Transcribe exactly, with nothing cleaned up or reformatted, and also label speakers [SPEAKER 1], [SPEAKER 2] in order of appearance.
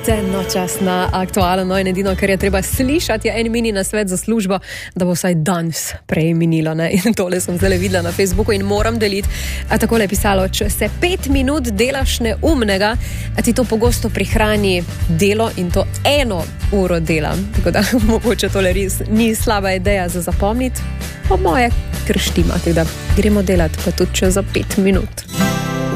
[SPEAKER 1] Pošteno čas na aktualno, no in edino, kar je treba slišati, je en mini nasvet za službo, da bo vsaj danes prej minilo, ne? In tole sem zdaj videla na Facebooku in moram deliti. A takole je pisalo, če se pet minut delaš neumnega, a ti to pogosto prihrani delo in to eno uro dela. Tako da mogoče tole res ni slaba ideja za zapomniti, po moje krštima, tako da gremo delati pa tudi če za pet minut.